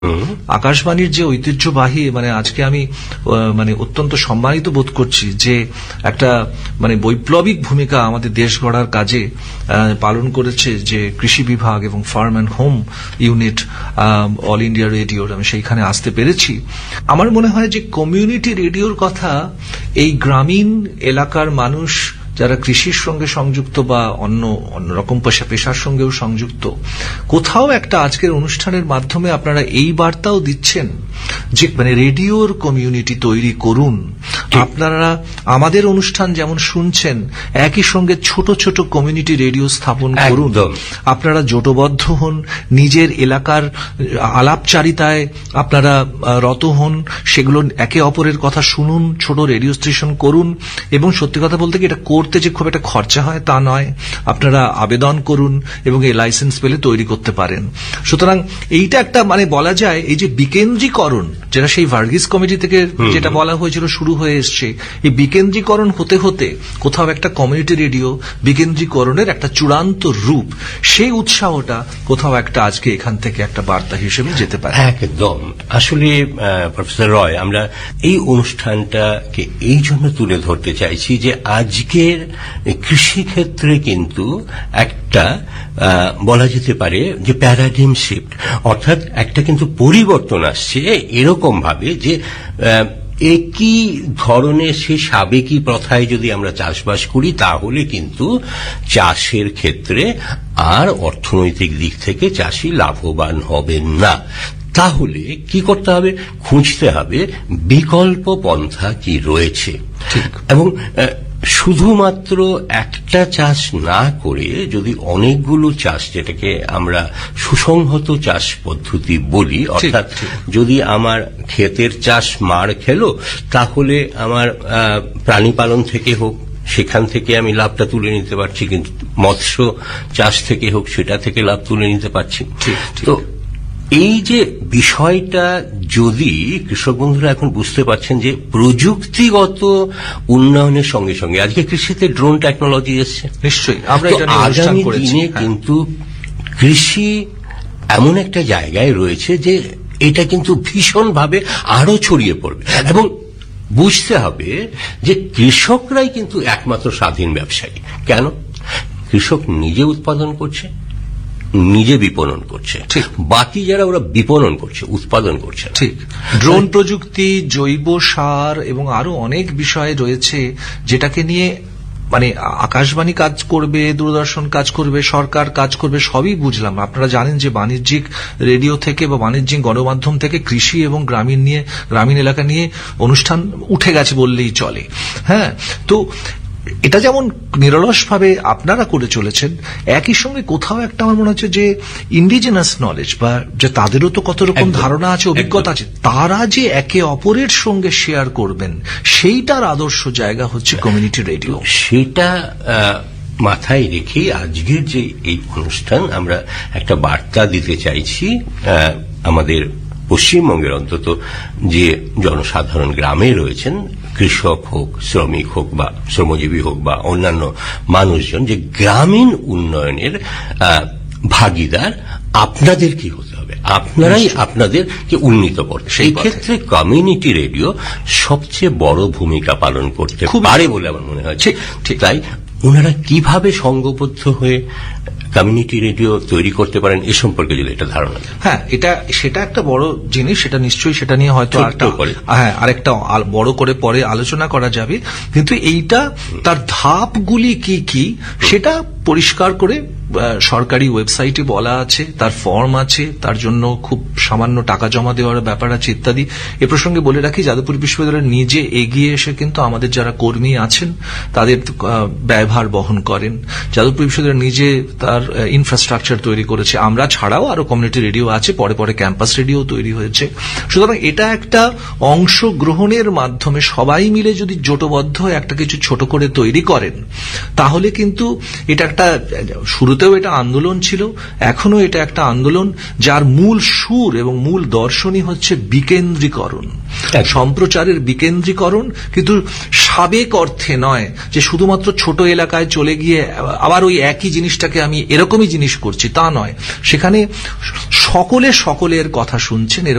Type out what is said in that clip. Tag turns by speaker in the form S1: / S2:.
S1: আকাশবাণীর যে ঐতিহ্যবাহী, আজকে আমি অত্যন্ত সম্মানিত বোধ করছি যে একটা বৈপ্লবিক ভূমিকা আমাদের দেশ গড়ার কাজে পালন করেছে যে কৃষি বিভাগ এবং farm and home unit all India রেডিওর, আমি সেইখানে আসতে পেরেছি। আমার মনে হয় যে কমিউনিটি রেডিওর কথা এই গ্রামীণ এলাকার মানুষ যারা কৃষির সঙ্গে সংযুক্ত বা অন্যরকম পেশার সঙ্গেও সংযুক্ত, কোথাও একটা আজকের অনুষ্ঠানের মাধ্যমে আপনারা এই বার্তাও দিচ্ছেন যে রেডিওর কমিউনিটি তৈরি করুন। আপনারা আমাদের অনুষ্ঠান যেমন শুনছেন, একই সঙ্গে ছোট ছোট কমিউনিটি রেডিও স্থাপন করুন। আপনারা জোটবদ্ধ হন, নিজের এলাকার আলাপচারিতায় আপনারা রত হন, সেগুলো একে অপরের কথা শুনুন, ছোট রেডিও স্টেশন করুন। এবং সত্যি কথা বলতে কি, এটা করতে যে খুব একটা খরচা হয় তা নয়, আপনারা আবেদন করুন এবং এই লাইসেন্স পেলে তৈরি করতে পারেন। সুতরাং এইটা একটা বলা যায় এই যে বিকেন্দ্রীকরণ, যেটা সেই ভার্গিস কমিটি থেকে যেটা বলা হয়েছিল শুরু হয়ে এসছে, এই বিকেন্দ্রীকরণ হতে হতে কোথাও একটা কমিউনিটি রেডিও বিকেন্দ্রীকরণের একটা চূড়ান্ত রূপ, সেই উৎসাহটা কোথাও একটা আজকে এখান থেকে একটা বার্তা হিসেবে যেতে পারে।
S2: একদম। আসলে প্রফেসর রয়, আমরা এই অনুষ্ঠানটাকে এই জন্য তুলে ধরতে চাইছি যে আজকের কৃষিক্ষেত্রে কিন্তু একটা বলা যেতে পারে যে প্যারাডিম শিফট, অর্থাৎ একটা কিন্তু পরিবর্তন আসছে এরকম ভাবে যে একই ধরনের সে সাবেকি প্রথায় যদি আমরা চাষবাস করি তাহলে কিন্তু চাষের ক্ষেত্রে আর অর্থনৈতিক দিক থেকে চাষি লাভবান হবেন না। তাহলে কি করতে হবে? খুঁজতে হবে বিকল্প পন্থা কি রয়েছে। এবং শুধুমাত্র একটা চাষ না করে যদি অনেকগুলো চাষ, যেটাকে আমরা সুসংহত চাষ পদ্ধতি বলি, অর্থাৎ যদি আমার ক্ষেতের চাষ মার খেলো, তাহলে আমার প্রাণী পালন থেকে হোক সেখান থেকে আমি লাভটা তুলে নিতে পারছি, কিন্তু মৎস্য চাষ থেকে হোক সেটা থেকে লাভ তুলে নিতে পারছি। তো এই যে বিষয়টা, যদি কৃষক বন্ধুরা এখন বুঝতে পারছেন যে প্রযুক্তিগত উন্নয়নের সঙ্গে সঙ্গে আজকে কৃষিতে ড্রোন টেকনোলজি এসছে,
S1: নিশ্চয়ই
S2: আগামী দিনে কিন্তু কৃষি এমন একটা জায়গায় রয়েছে যে এটা কিন্তু ভীষণভাবে আরো ছড়িয়ে পড়বে। এবং বুঝতে হবে যে কৃষকরাই কিন্তু একমাত্র স্বাধীন ব্যবসায়ী। কেন? কৃষক নিজে উৎপাদন করছে, নিজে বিপণন করছে, বাকি যারা ওরা বিপণন করছে, উৎপাদন করছে।
S1: ঠিক। ড্রোন প্রযুক্তি, জৈব সার এবং আরো অনেক বিষয় রয়েছে যেটাকে নিয়ে আকাশবাণী কাজ করবে, দূরদর্শন কাজ করবে, সরকার কাজ করবে, সবই বুঝলাম। আপনারা জানেন যে বাণিজ্যিক রেডিও থেকে বা বাণিজ্যিক গণমাধ্যম থেকে কৃষি এবং গ্রামীণ এলাকা নিয়ে অনুষ্ঠান উঠে গেছে বললেই চলে। হ্যাঁ, তো এটা যেমন নিরলসভাবে আপনারা করে চলেছেন, একই সঙ্গে কোথাও একটা আমার মনে হচ্ছে যে ইন্ডিজিনাস নলেজ বা যে তাদেরও তো কত রকম ধারণা আছে, অভিজ্ঞতা আছে, তারা যে একে অপরের সঙ্গে শেয়ার করবেন, সেইটার আদর্শ জায়গা হচ্ছে কমিউনিটি রেডিও।
S2: সেটা মাথায় রেখেই আজকের যে এই অনুষ্ঠান, আমরা একটা বার্তা দিতে চাইছি আমাদের পশ্চিমবঙ্গের অন্তত যে জনসাধারণ গ্রামে রয়েছেন, কৃষক হোক, শ্রমিক হোক বা শ্রমজীবী হোক বা অন্যান্য মানুষজন, যে গ্রামীণ উন্নয়নের ভাগীদার আপনাদের কি হতে হবে, আপনারাই আপনাদেরকে উন্নীত করতে। সেই ক্ষেত্রে কমিউনিটি রেডিও সবচেয়ে বড় ভূমিকা পালন করতে পারে বলে আমার মনে হয়। ঠিক তাই ওনারা কিভাবে সংঘবদ্ধ হয়ে কমিউনিটি রেডিও তৈরি করতে পারেন এ সম্পর্কে যদি এটা ধারণা।
S1: হ্যাঁ, সেটা একটা বড় জিনিস, সেটা নিশ্চয়ই সেটা নিয়ে হয়তো আরেকটা বড় করে পরে আলোচনা করা যাবে। কিন্তু এইটা তার ধাপগুলি কি কি সেটা পরিষ্কার করে সরকারি ওয়েবসাইটে বলা আছে, তার ফর্ম আছে, তার জন্য খুব সামান্য টাকা জমা দেওয়ার ব্যাপার আছে ইত্যাদি। এ প্রসঙ্গে বলে রাখি, যাদবপুর বিশ্ববিদ্যালয় নিজে এগিয়ে এসে কিন্তু আমাদের যারা কর্মী আছেন তাদের ব্যয়ভার বহন করেন। যাদবপুর বিশ্ববিদ্যালয় নিজে তার ইনফ্রাস্ট্রাকচার তৈরি করেছে। আমরা ছাড়াও আরো কমিউনিটি রেডিও আছে, পরে পরে ক্যাম্পাস রেডিও তৈরি হয়েছে। সুতরাং এটা একটা অংশগ্রহণের মাধ্যমে সবাই মিলে যদি জোটবদ্ধ একটা কিছু ছোট করে তৈরি করেন, তাহলে কিন্তু এটা একটা শুরুতেও এটা আন্দোলন ছিল, এখনো এটা একটা আন্দোলন যার মূল সুর এবং মূল দর্শনই হচ্ছে বিকেন্দ্রীকরণ, সম্প্রচারের বিকেন্দ্রীকরণ। কিন্তু সাবেক অর্থে নয় যে শুধুমাত্র ছোট এলাকায় চলে গিয়ে আবার ওই একই জিনিসটাকে আমি এরকমই জিনিস করছি, তা নয়। সেখানে সকলে সকলের কথা শুনছেন